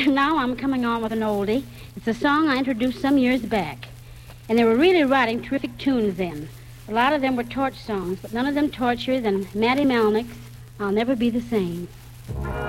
now I'm coming on with an oldie. It's a song I introduced some years back. And they were really writing terrific tunes then. A lot of them were torch songs, but none of them torchier than Matty Melnick's I'll Never Be the Same.